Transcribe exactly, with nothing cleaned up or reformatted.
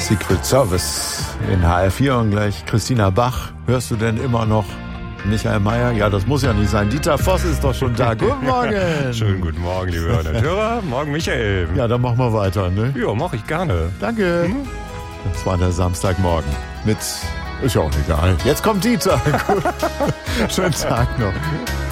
Secret Service in H R vier und gleich Christina Bach. Hörst du denn immer noch Michael Mayer? Ja, das muss ja nicht sein. Dieter Voss ist doch schon da. Guten Morgen. Schönen guten Morgen, liebe Hörer und Hörer. Morgen, Michael. Ja, dann machen wir weiter, ne? Ja, mach ich gerne. Danke. Hm? Das war der Samstagmorgen mit... Ist ja auch egal. Jetzt kommt Dieter. Schönen Tag noch.